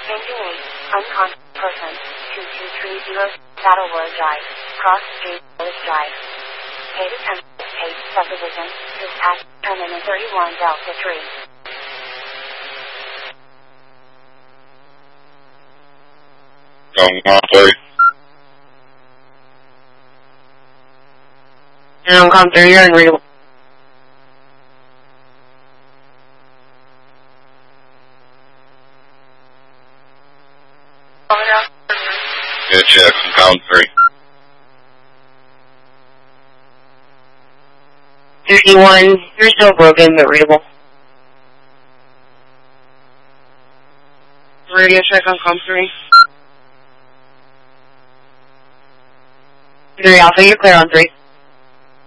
Engine 8, unconscious person, 2230 Saddlewood Drive, Cross Street, Village Drive. Pay attention, Page Subdivision, dispatch, terminal 31 Delta 3. Come through, you're unreadable. Good, Jackson, count 3. 51, you're still broken, but readable. Radio check on com 3. 3 Alpha, you're clear on 3.